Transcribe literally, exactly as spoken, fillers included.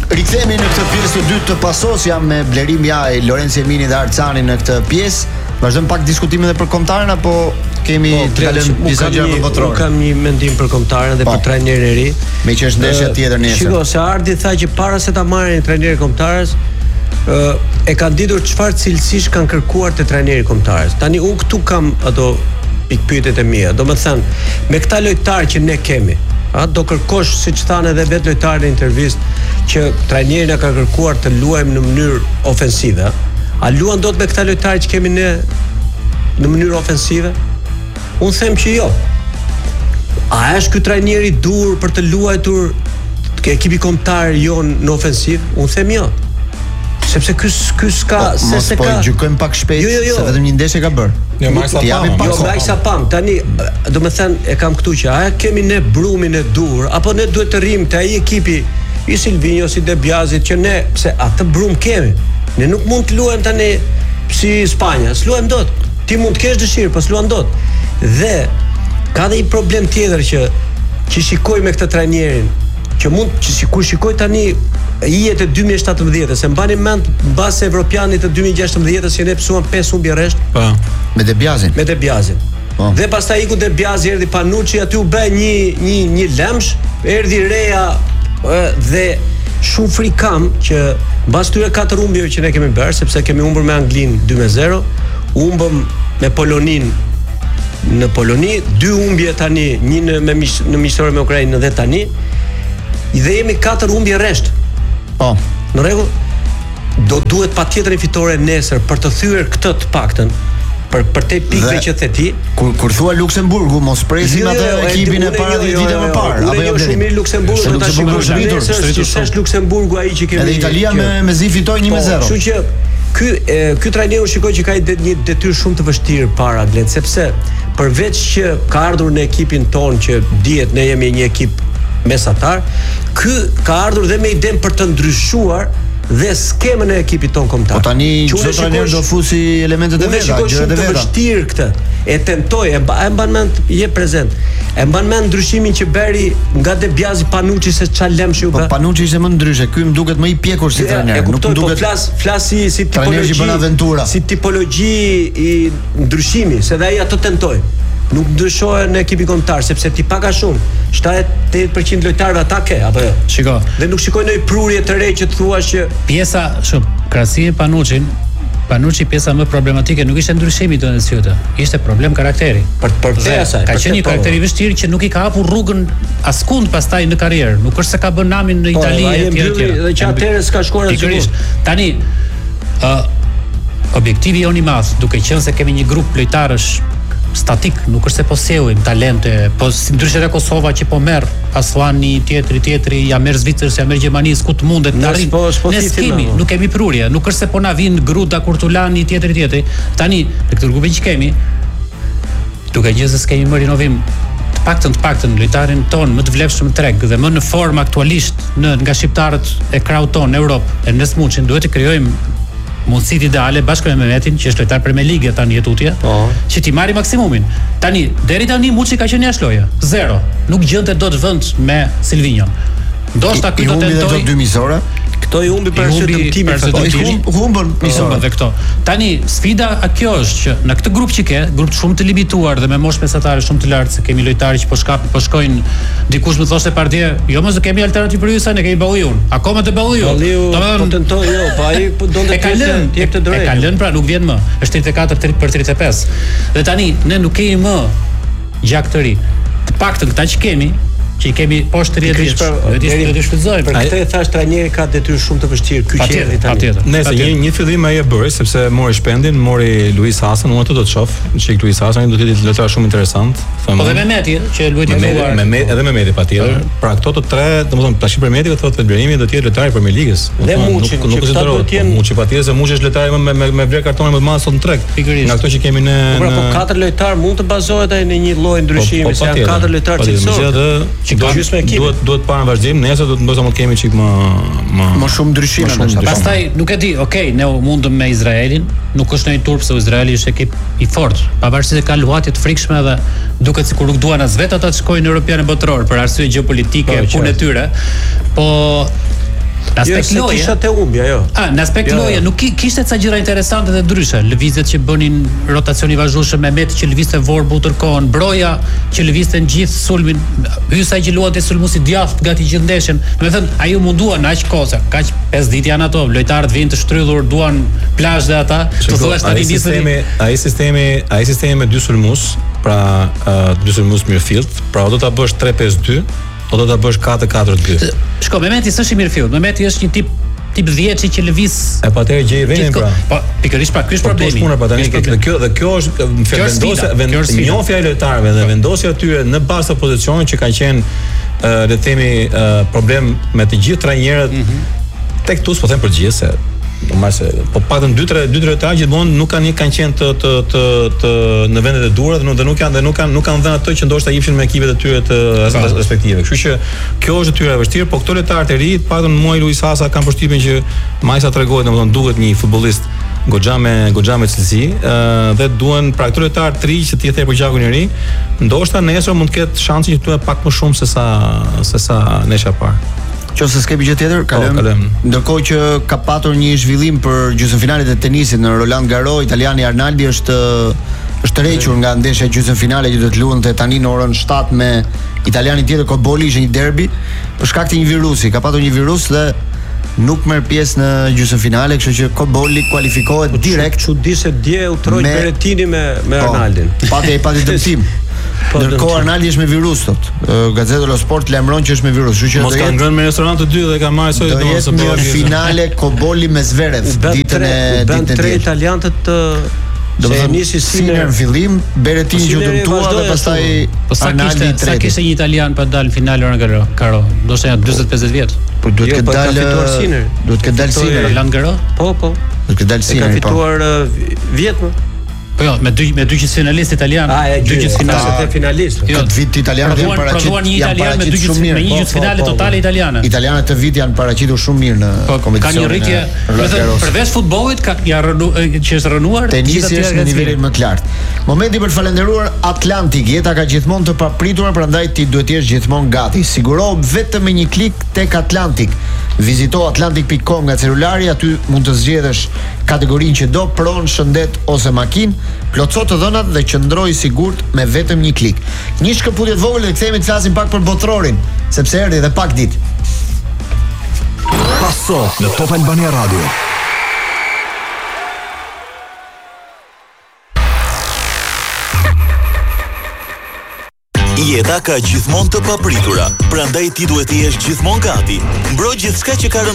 Rikthehemi në këtë pjesë të dytë të Pasos, jam me Blerim Jaj, Lorenzo Emini dhe Arcani në këtë pjesë. Vazhdojmë pak diskutimin edhe për kombëtaren apo kemi po, të kalojmë disa gjëra më votrore? Unë kam një mendim për kombëtaren dhe po. Për trajnerin e ri. Me që është ndeshja tjetër nesër. Shiko, se Ardi tha që para se ta marrin trajnerin e kombëtarës, e kanë ditur çfarë cilësish kanë kërkuar te trajneri i kombëtarës. Tani unë këtu kam ato pikpyetjet e mia. Domethënë, me këta lojtarë që ne kemi, a do kërkosh, siç thanë edhe vetë lojtarët në intervistë, që trajneri na ka kërkuar të luajmë në mënyrë ofensive. A luan dot me këta lojtarë që kemi ne në mënyrë ofensive? Unë them që jo. A është ky trajneri i dur për të luajtur ekipi kombëtar jon në ofensiv? Unë them jo. Sepse ky ky s'ka po, se se po, ka. Po gjykojmë pak shpejt, jo, jo, jo. se vetëm një ndeshje ka bërë. Jo, më sa pam. Jo, më sa pam. Tani, domethënë e kam këtu që a kemi ne brumin e dur apo ne duhet të rrim te ai ekipi i Silvinho, si De Biazit, që ne pse atë brum kemi. Ne nuk mund të luajmë tani si Spanja, s'luajmë dot. Ti mund të kesh dëshirë, po s'luan dot. Dhe ka dhe një problem tjetër që që shikoj me këtë trajnerin, që mund që sikur shikoj tani hijet e dy mijë e shtatëmbëdhjetë, se mbani mend mbas evropianit të dy mijë e gjashtëmbëdhjetë që ne psuam pesë humbje rresht. Po. Me De Biazin. Me De Biazin. Po. Dhe pastaj iku De Biazi, erdhi Panucci, aty u bë një një një lëmsh, erdhi Reja dhe shumë frikam që mbas këtyre katër humbjeve që ne kemi bërë, sepse kemi humbur me Anglinë dy me zero, humbëm me Polonin në Poloni, dy humbje tani, një në me mish, në miqësorë me Ukrainën dhe tani, dhe jemi katër humbje rresht. Po. Në rregull, do duhet patjetër një fitore nesër për të thyer këtë të paktën për për te pikëve që the ti. Kur kur thua Luksemburgu, mos presim atë ekipin e para dhe vite më parë. Apo jo shumë mirë Luksemburgu, ta shikosh nesër, si është Luksemburgu ai që kemi. Edhe Italia me me zi fitoi një me zero. Kështu që ky ky trajner u shikoj që ka një detyrë shumë të vështirë para Glen, sepse përveç që ka ardhur në ekipin ton që dihet ne jemi një ekip mesatar, ky ka ardhur dhe me idenë për të ndryshuar dhe skemën e ekipit ton kombëtar. Po tani çdo trajner do fusi elementet e veta, gjërat e veta. Është vështirë këtë. E tentoi, e mban mend, je prezent. E mban mend ndryshimin që bëri nga De Biazi Panucci se ç'a lëmshi u bë. Po Panucci ishte më ndryshe, ky më duket më i pjekur si trajner, nuk më duket. Po flas flas si si tipologji, si tipologji i ndryshimi, se dhe ai ato tentoi. Nuk ndryshohen në ekipin kombëtar sepse ti paka shumë. shtatëdhjetë përqind lojtarëve ata ke apo jo? Shiko. Dhe nuk shikoj ndonjë prurje të re që të thuash që pjesa, shumë, krahasimi Panucci, Panucci pjesa më problematike nuk ishte ndryshimi të ndësjota, ishte problem karakteri. Për për te asaj. Ka qenë një karakter i vështirë që nuk i ka hapur rrugën askund pastaj në karrierë. Nuk është se ka bën namin në Itali e tjerë tjerë. Dhe që atëherë s'ka shkuar asgjë. Tani ë objektivi jonë i madh, duke qenë se kemi një grup lojtarësh statik, nuk është se po sjellin talente, po ndryshe te Kosova që po merr Asllani, tjetri tjetri, ja merr Zvicër, ja merr Gjermani, ku të mundet të arrijë. Po, po ne kemi, nuk kemi prurje, nuk është se po na vin Gruda, Kurtulani, tjetri tjetri. Tani në këtë grupin që kemi, duke qenë se s'kemi më rinovim të paktën të paktën lojtarin ton më të vlefshëm treg dhe më në formë aktualisht në nga shqiptarët e kraut ton në Europë, Ernest Muçin, duhet të krijojmë mundësit ideale bashkë me Mehmetin, që është lojtar Premier League tani jetutje, oh. që ti marri maksimumin. Tani, deri tani Muçi ka qenë jashtë loje. Zero. Nuk gjente dot vend me Silvinho. Ndoshta ky do tentoj dy misora. Këto i humbi për shëndetimi, humbën misora dhe këto. Tani sfida a kjo është që në këtë grup që ke, grup shumë të limituar dhe me moshë mesatare shumë të lartë, se kemi lojtarë që po shkapin, po shkojnë, dikush më thoshte Pardje, jo më se kemi alternativë për ju sa ne kemi Balliun. Akoma të Balliu. Balliu po tentoi, jo, po ai po donte të jep të drejtë. E ka lënë pra, nuk vjen më. Është tridhjetë e katër për tridhjetë e pesë. Dhe tani ne nuk kemi më gjak të ri. Të paktën këta që kemi, që i kemi poshtë tridhjetë vjeç. Do të shfrytëzojmë. Për këtë e thash trajneri ka detyrë shumë të vështirë ky që erdhi tani. Nëse një një fillim ai e bëri sepse mori shpendin, mori Luis Hasan, unë ato do të shoh, çik Luis Hasan do të jetë lojtar shumë interesant. Po dhe Mehmeti që luajti me me Mehmet, edhe Mehmeti patjetër. Pra këto të tre, domethënë tash për Mehmeti thotë Berimi do të jetë lojtar i Premier Ligës. Dhe Muçi, nuk është dorë. Muçi patjetër se Muçi është lojtar me me me vlerë kartone më të madhe sot në treg. Nga ato që kemi në Po po katër lojtar mund të bazohet ai në një lloj ndryshimi, se janë katër lojtar cilësor. Që ka gjysmë ekip. Duhet duhet para në vazhdim, nesër do të ndoshta mund të kemi çik më më më shumë ndryshime ndoshta. Pastaj nuk e di, okay, ne mundëm me Izraelin, nuk është ndonjë turp se Izraeli është ekip i fortë, pavarësisht se ka luhatje të frikshme dhe duket sikur nuk duan as vetë ata të shkojnë në Europianë botëror për arsye gjeopolitike, punë e tyre. Po Në aspekt jo, loje. Kisha te humbja, jo. Ah, në aspekt Jo, loje jo. nuk ki, kishte ca gjëra interesante dhe ndryshe. Lëvizjet që bënin rotacioni i vazhdueshëm, Mehmeti që lëvizte vorbu tërkohën, Broja që lëvizte në gjithë sulmin, Hysa që luante sulmuesi djathtë gati gjithë ndeshjen. Domethënë, ai u munduan aq kohë, kaq pesë ditë janë ato, lojtarët vinë të shtrydhur, duan plazh dhe ata, të thuash tani ai sistemi, ai sistemi, ai sistemi me dy sulmues, pra uh, dy sulmues midfield, pra do ta bësh tre pesë dy, do ta bësh katër katër dy. Shko, Mehmeti s'është i midfield, Mehmeti është një tip tip dhjetëshi që lëviz. E pa atëherë gjej vendin pra. Po, pikërisht pra, ky është problemi. Po, pra tani dhe kjo dhe kjo është vendosja vendosja e lojtarëve dhe vendosja e tyre në bazë të pozicionit që kanë qenë uh, le të themi uh, problem me të gjithë trajnerët. Mm -hmm. Tek tu po them për gjithë se normal se po paktën dy tre dy tre lojtarë gjithmonë nuk kanë kanë qenë të të të, të në vendet e duhura dhe nuk kanë dhe nuk kanë nuk kanë dhënë ato që ndoshta jepshin me ekipet e tyre të respektive. Kështu që kjo është detyrë e vështirë, po këto lojtarë të ri, paktën mua Luis Hasa kanë përshtypjen që Majsa tregohet, domethënë duhet një futbollist goxha me goxha me cilësi, ë dhe duan pra këto lojtarë të ri që të jetë për gjakun e ri, ndoshta nesër mund të ketë shansin që të pak më shumë se sa se sa nesër parë. Qose s'kepi gjë tjetër, kalojm. Ndërkohë që ka patur një zhvillim për gjysmëfinalet e tenisit në Roland Garros, italiani Arnaldi është është tërhequr nga ndeshja e gjysmëfinale që do të luante tani në orën shtatë me italianin tjetër Cobolli, ishte një derbi për shkak të një virusi, ka patur një virus dhe nuk merr pjesë në gjysmëfinale, kështu që Cobolli kualifikohet direkt. Çuditse dje u troj Berettini me me Arnaldin. Pati ai pati dëmtim. Ndërkohë Arnaldi është me virus sot. Gazeta dello Sport lajmëron që është me virus, kështu që mos ka ngrënë me restorant të dy dhe ka marrë sot domosë në finale Cobolli me Zverev ditën e ditën e tre italianët të do të nisi Sinner në fillim, Berettini që u dëmtua dhe pastaj Arnaldi i tretë. Sa kishte një italian pa dalë në finale Roland Garros? Do të thënë dyzet pesëdhjetë vjet. Po duhet të dalë Sinner. Duhet të dalë Sinner Roland Garros? Po, po. Duhet të dalë Sinner. Ka fituar vjet më. Po jo, me dy me dy gjysmëfinalistë italianë, dy gjysmëfinalistë e finalistë. Jo, këtë vit italianët janë paraqitur. Provuan një italian me dy gjysmë me një gjysmëfinale totale italiane. Italianët të vit janë paraqitur shumë mirë në kompeticion. Ka një rritje, përveç futbollit ka ja që është rënuar, tenisi është në nivelin më të lartë. Momenti për të falendëruar Atlantik, jeta ka gjithmonë të papritura, prandaj ti duhet të jesh gjithmonë gati. Siguro vetëm me një klik tek Atlantik. Vizito atlantik pikë com nga celulari, aty mund të zgjedhësh kategorinë që do, pronë, shëndet ose makinë, plotëso të dhënat dhe qëndroj sigurt me vetëm një klik. Një shkëputje të vogël dhe kthehemi të flasim pak për botrorin, sepse erdhi edhe pak ditë. Passo në Top Albania Radio. Jeta ka gjithmonë të papritura, prandaj ti duhet të jesh gjithmonë gati. Mbro gjithçka që ka rënë